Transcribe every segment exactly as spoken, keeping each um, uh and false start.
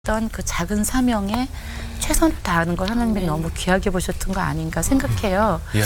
어떤 그 작은 사명에 최선을 다하는 걸 하나님이 너무 귀하게 보셨던 거 아닌가 생각해요. 이야.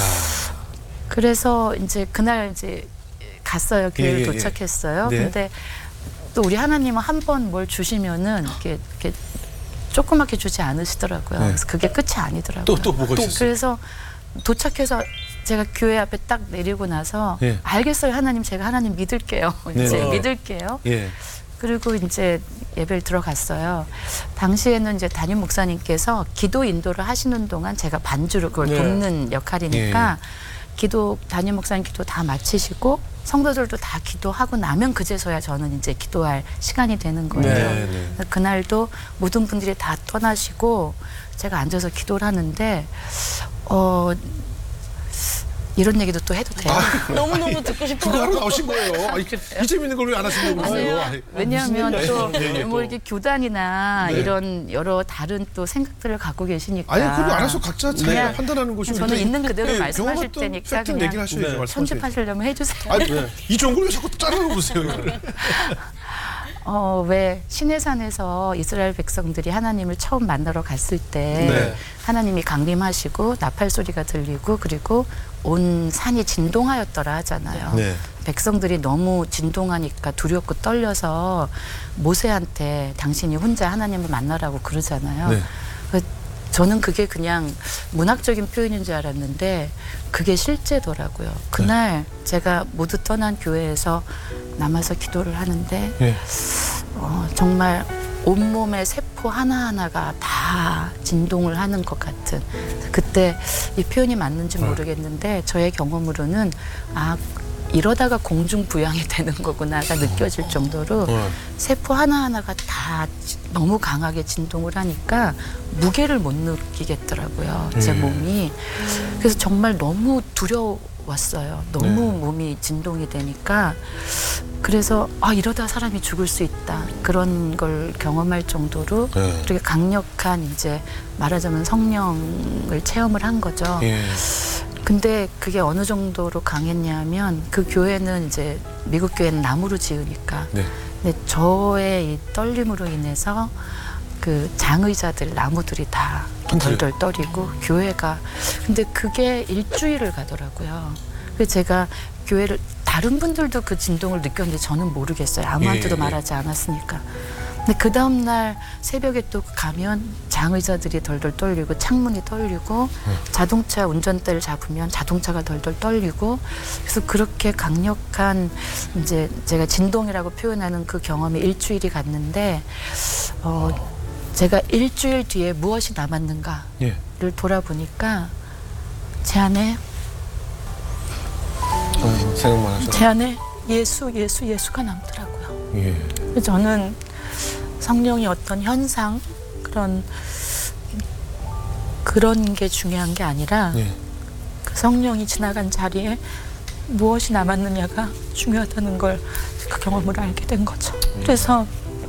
그래서 이제 그날 이제 갔어요. 교회를 예, 예, 도착했어요. 네. 근데 또 우리 하나님은 한 번 뭘 주시면은 이렇게, 이렇게 조그맣게 주지 않으시더라고요. 네. 그래서 그게 끝이 아니더라고요. 또, 또 뭐가 있었어요? 그래서 도착해서 제가 교회 앞에 딱 내리고 나서 예. 알겠어요. 하나님, 제가 하나님 믿을게요. 네. 이제 어. 믿을게요. 예. 그리고 이제 예배를 들어갔어요. 당시에는 이제 담임 목사님께서 기도 인도를 하시는 동안 제가 반주로 그걸 네. 돕는 역할이니까 기도 담임 목사님 기도 다 마치시고 성도들도 다 기도하고 나면 그제서야 저는 이제 기도할 시간이 되는 거예요. 네, 네. 그래서 그날도 모든 분들이 다 떠나시고 제가 앉아서 기도를 하는데 어 이런 얘기도 또 해도 돼요? 너무너무 듣고 싶어요. 그거 하러 나오신 거예요. 아니, 이 재밌는 걸 왜 안 하시려고 그러세요? 아니, 왜냐하면 무슨 또 일이야, 이게 뭐 또. 이렇게 교단이나 네. 이런 여러 다른 또 생각들을 갖고 계시니까 아니, 그걸 알아서 각자 자기가 그냥 판단하는 것이 저는 있는 그대로 말씀하실 경험했던 테니까 팩트 그냥 얘기를 하셔야죠. 네. 말씀하세요. 편집하시려면 해주세요. 아니, 이 좋은 걸 왜 자꾸 자르고 그러세요? 이거를. 어, 왜 시내산에서 이스라엘 백성들이 하나님을 처음 만나러 갔을 때 네. 하나님이 강림하시고 나팔 소리가 들리고 그리고 온 산이 진동하였더라 하잖아요. 네. 백성들이 너무 진동하니까 두렵고 떨려서 모세한테 당신이 혼자 하나님을 만나라고 그러잖아요. 네. 그 저는 그게 그냥 문학적인 표현인 줄 알았는데 그게 실제더라고요. 그날 제가 모두 떠난 교회에서 남아서 기도를 하는데 예. 어, 정말 온몸의 세포 하나하나가 다 진동을 하는 것 같은 그때 이 표현이 맞는지 모르겠는데 저의 경험으로는 아 이러다가 공중부양이 되는 거구나가 느껴질 정도로 어. 세포 하나하나가 다 너무 강하게 진동을 하니까 무게를 못 느끼겠더라고요. 제 음. 몸이. 그래서 정말 너무 두려웠어요. 너무 네. 몸이 진동이 되니까 그래서 아 이러다 사람이 죽을 수 있다. 그런 걸 경험할 정도로 네. 그렇게 강력한 이제 말하자면 성령을 체험을 한 거죠. 예. 근데 그게 어느 정도로 강했냐면 그 교회는 이제 미국 교회는 나무로 지으니까 네. 근데 저의 이 떨림으로 인해서 그 장의자들 나무들이 다 덜덜 떨리고 교회가 근데 그게 일주일을 가더라고요. 그래서 제가 교회를 다른 분들도 그 진동을 느꼈는데 저는 모르겠어요. 아무한테도 예, 예. 말하지 않았으니까. 근데 그 다음날 새벽에 또 가면 장의자들이 덜덜 떨리고 창문이 떨리고 자동차 운전대를 잡으면 자동차가 덜덜 떨리고 그래서 그렇게 강력한 이제 제가 진동이라고 표현하는 그 경험이 일주일이 갔는데 어 제가 일주일 뒤에 무엇이 남았는가를 예. 돌아보니까 제 안에 어, 생각만 하셨 제 안에 예수 예수 예수가 남더라고요. 예. 그래서 저는 성령이 어떤 현상 그런 그런 게 중요한 게 아니라 예. 그 성령이 지나간 자리에 무엇이 남았느냐가 중요하다는 걸 그 경험을 알게 된 거죠. 그래서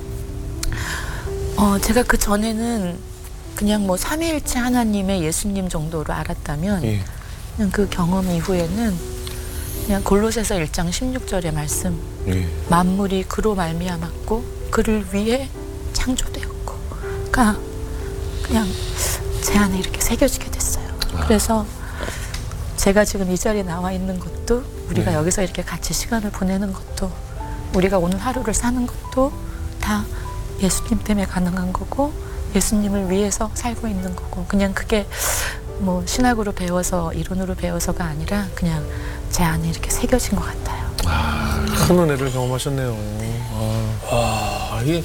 어 제가 그 전에는 그냥 뭐 삼위일체 하나님의 예수님 정도로 알았다면 예. 그냥 그 경험 이후에는 그냥 골로새서 일 장 십육 절의 말씀 예. 만물이 그로 말미암았고 그를 위해 창조되었고가 그냥 제 안에 이렇게 새겨지게 됐어요. 그래서 제가 지금 이 자리에 나와 있는 것도 우리가 네. 여기서 이렇게 같이 시간을 보내는 것도 우리가 오늘 하루를 사는 것도 다 예수님 때문에 가능한 거고 예수님을 위해서 살고 있는 거고 그냥 그게 뭐 신학으로 배워서 이론으로 배워서가 아니라 그냥 제 안에 이렇게 새겨진 것 같아요. 큰 은혜를 경험하셨네요. 아, 이게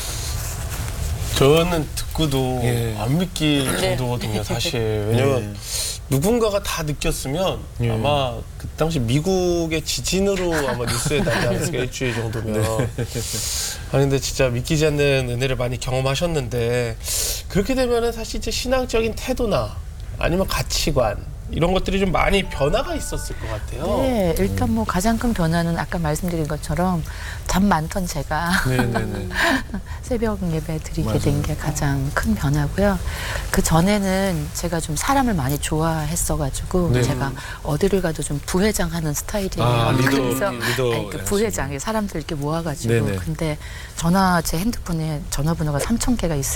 저는 듣고도 예. 안 믿길 정도거든요, 사실. 왜냐면 누군가가 다 느꼈으면 예. 아마 그 당시 미국의 지진으로 아마 뉴스에 나지 않았을까, 일주일 정도면. 아니, 근데 진짜 믿기지 않는 은혜를 많이 경험하셨는데 그렇게 되면은 사실 이제 신앙적인 태도나 아니면 가치관 이런 것들이 좀 많이 변화가 있었을 것 같아요. 네, 일단 뭐 가장 큰 변화는 아까 말씀드린 것처럼 잠 많던 제가 네네네. 새벽 예배 드리게 맞아요. 된 게 가장 큰 변화고요. 그 전에는 제가 좀 사람을 많이 좋아했어가지고 네. 제가 어디를 가도 좀 부회장하는 스타일이에요. 아, 리더, 그래서 리더 아니, 그 부회장이 사람들 이렇게 모아가지고 네네. 근데 전화 제 핸드폰에 전화번호가 삼천 개가